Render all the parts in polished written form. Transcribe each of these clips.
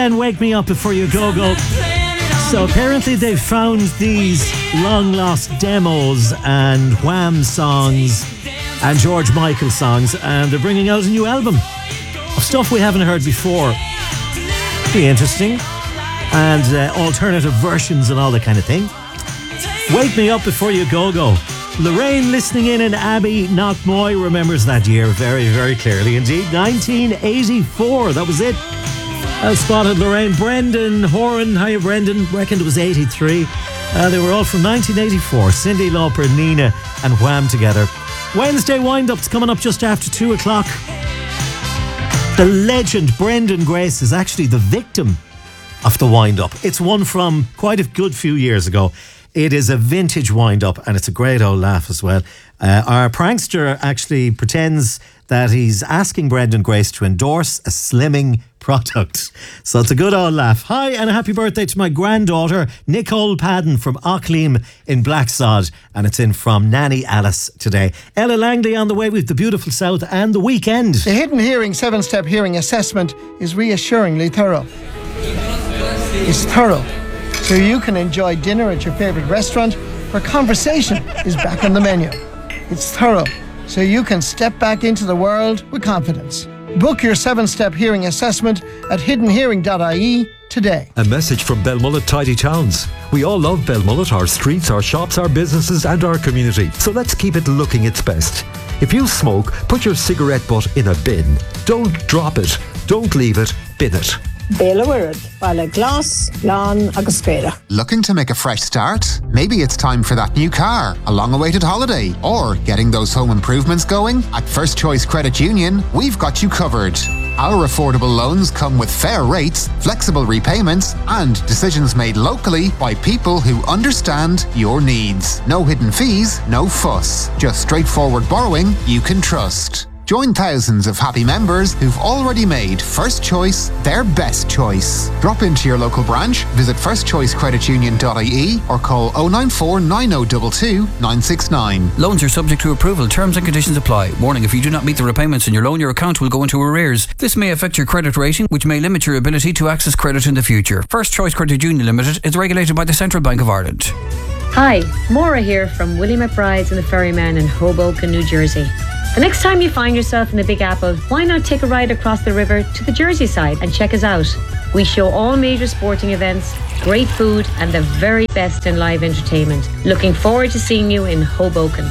And Wake Me Up Before You Go Go. So apparently they've found these long lost demos and Wham songs and George Michael songs, and they're bringing out a new album of stuff we haven't heard before. Pretty interesting. And alternative versions and all that kind of thing. Wake Me Up Before You Go Go. Lorraine listening in Abbey Knockmoy remembers that year very, very clearly indeed. 1984, that was it. I spotted Lorraine. Brendan Horan, hiya Brendan, reckoned it was 83. They were all from 1984. Cyndi Lauper, Nina and Wham together. Wednesday wind-up's coming up just after 2 o'clock. The legend Brendan Grace is actually the victim of the wind-up. It's one from quite a good few years ago. It is a vintage wind-up and it's a great old laugh as well. Our prankster actually pretends that he's asking Brendan Grace to endorse a slimming product. So it's a good old laugh. Hi, and a happy birthday to my granddaughter, Nicole Padden from Auckleam in Blacksod. And it's in from Nanny Alice today. Ella Langley on the way with the beautiful South and the weekend. The Hidden Hearing 7-step hearing assessment is reassuringly thorough. It's thorough, so you can enjoy dinner at your favourite restaurant where conversation is back on the menu. It's thorough, so you can step back into the world with confidence. Book your 7-step hearing assessment at hiddenhearing.ie today. A message from Belmullet Tidy Towns. We all love Belmullet, our streets, our shops, our businesses and our community. So let's keep it looking its best. If you smoke, put your cigarette butt in a bin. Don't drop it. Don't leave it. Bin it. Béla Wirad, Bala Glass, Lan agus Spéla. Looking to make a fresh start? Maybe it's time for that new car, a long-awaited holiday, or getting those home improvements going? At First Choice Credit Union, we've got you covered. Our affordable loans come with fair rates, flexible repayments, and decisions made locally by people who understand your needs. No hidden fees, no fuss. Just straightforward borrowing you can trust. Join thousands of happy members who've already made First Choice their best choice. Drop into your local branch, visit firstchoicecreditunion.ie or call 094 9022 969. Loans are subject to approval. Terms and conditions apply. Warning, if you do not meet the repayments in your loan, your account will go into arrears. This may affect your credit rating, which may limit your ability to access credit in the future. First Choice Credit Union Limited is regulated by the Central Bank of Ireland. Hi, Maura here from Willie McBride's and the Ferryman in Hoboken, New Jersey. The next time you find yourself in the Big Apple, why not take a ride across the river to the Jersey side and check us out? We show all major sporting events, great food and the very best in live entertainment. Looking forward to seeing you in Hoboken.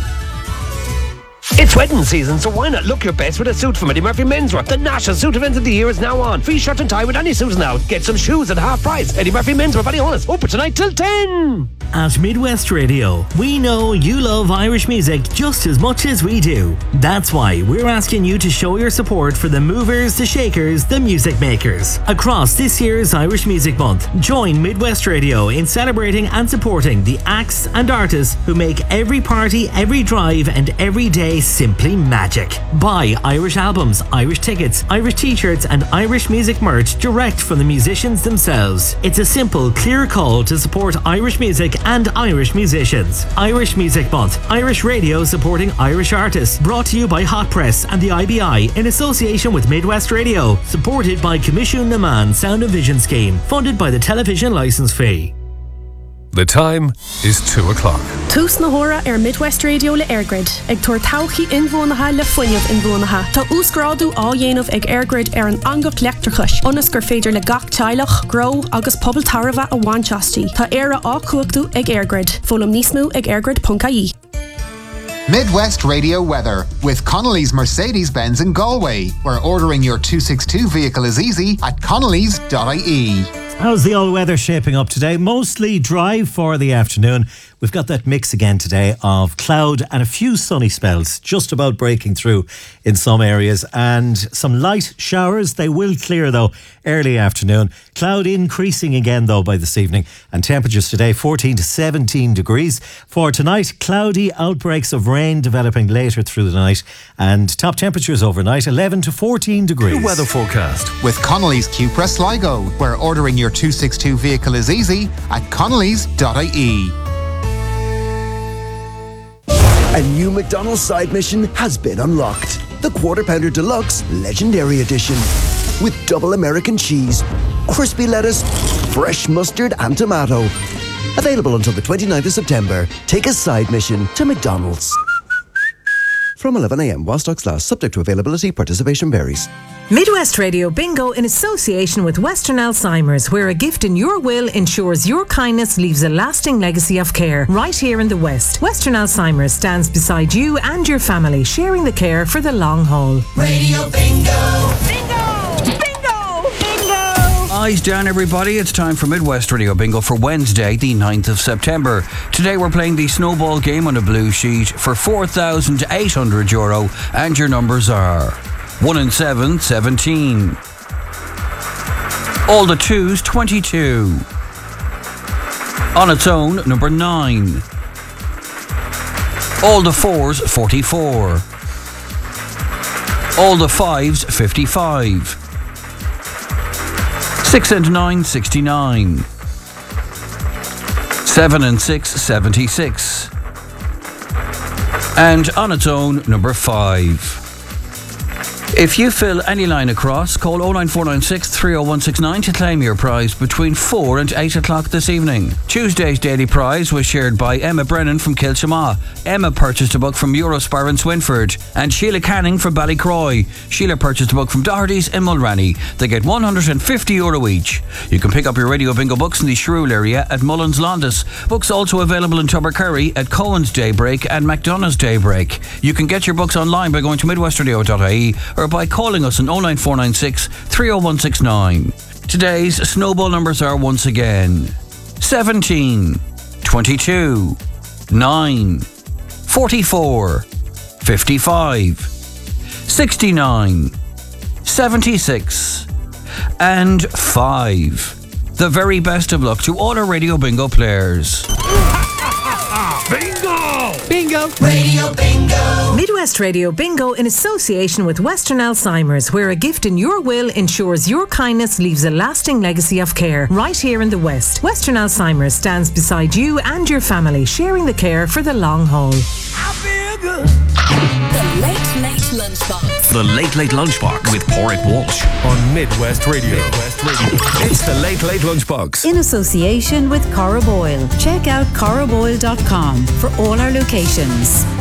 It's wedding season, so why not look your best with a suit from Eddie Murphy Menswear? The national suit event of the year is now on. Free shirt and tie with any suit now. Get some shoes at half price. Eddie Murphy Menswear, Ballyhonus, open tonight till 10. At Midwest Radio, we know you love Irish music just as much as we do. That's why we're asking you to show your support for the movers, the shakers, the music makers. Across this year's Irish Music Month, join Midwest Radio in celebrating and supporting the acts and artists who make every party, every drive and every day simply magic. Buy Irish albums, Irish tickets, Irish t-shirts and Irish music merch direct from the musicians themselves. It's a simple, clear call to support Irish music and Irish musicians. Irish Music Month, Irish Radio supporting Irish artists. Brought to you by Hot Press and the IBI in association with Midwest Radio. Supported by Commission Naman Sound and Vision Scheme. Funded by the television licence fee. The time is 2 o'clock. Tús na hora Midwest Radio le Airgrid. Ag tuair tauchaí inmhónaithe le foiinmh inmhónaithe. Tá úscráidú á dhéanamh ag Airgrid an angach leachtarchais. Onas gur féidir le gach teilech, grow agus pobl tarbha a bhainteastí. Tá éire á cuachtú ag Airgrid. Fólam níos mó ag airgrid.ie. Midwest Radio weather with Connolly's Mercedes-Benz in Galway, where ordering your 262 vehicle is easy at connellys.ie. How's the all weather shaping up today? Mostly dry for the afternoon. We've got that mix again today of cloud and a few sunny spells just about breaking through in some areas, and some light showers. They will clear though early afternoon. Cloud increasing again though by this evening, and temperatures today 14 to 17 degrees. For tonight, cloudy, outbreaks of rain developing later through the night, and top temperatures overnight 11 to 14 degrees. The weather forecast with Connolly's Cupra Sligo, where ordering your 262 vehicle is easy at connellys.ie. A new McDonald's side mission has been unlocked. The Quarter Pounder Deluxe Legendary Edition. with double American cheese, crispy lettuce, fresh mustard and tomato. Available until the 29th of September. Take a side mission to McDonald's. From 11 a.m. while stocks last, subject to availability, participation varies. Midwest Radio Bingo in association with Western Alzheimer's, where a gift in your will ensures your kindness leaves a lasting legacy of care. Right here in the West, Western Alzheimer's stands beside you and your family, sharing the care for the long haul. Radio Bingo! Eyes down, everybody. It's time for Midwest Radio Bingo for Wednesday, the 9th of September. Today we're playing the snowball game on a blue sheet for €4,800, and your numbers are 1 and 7, 17. All the 2s, 22. On its own, number 9. All the 4s, 44. All the 5s, 55. 6 and 9, 69. 7 and 6, 76. And on its own, number 5. If you fill any line across, call 09496 30169 to claim your prize between 4 and 8 o'clock this evening. Tuesday's daily prize was shared by Emma Brennan from Kilshama. Emma purchased a book from Eurospar in Swinford. And Sheila Canning from Ballycroy. Sheila purchased a book from Doherty's in Mulranny. They get €150 each. You can pick up your Radio Bingo books in the Shrewell area at Mullins Londis. Books also available in Tubbercurry at Cohen's Daybreak and McDonough's Daybreak. You can get your books online by going to midwestradio.ie or by calling us on 09496 30169. Today's snowball numbers are once again 17, 22, 9, 44, 55, 69, 76, and 5. The very best of luck to all our Radio Bingo players. Bingo! Bingo! Radio Bingo! Midwest Radio Bingo in association with Western Alzheimer's, where a gift in your will ensures your kindness leaves a lasting legacy of care. Right here in the West, Western Alzheimer's stands beside you and your family, sharing the care for the long haul. The Late Late Lunchbox. The Late Late Lunchbox with Porrick Walsh on Midwest Radio. It's the Late Late Lunchbox. In association with Corriboyle. Check out corriboyle.com for all our locations.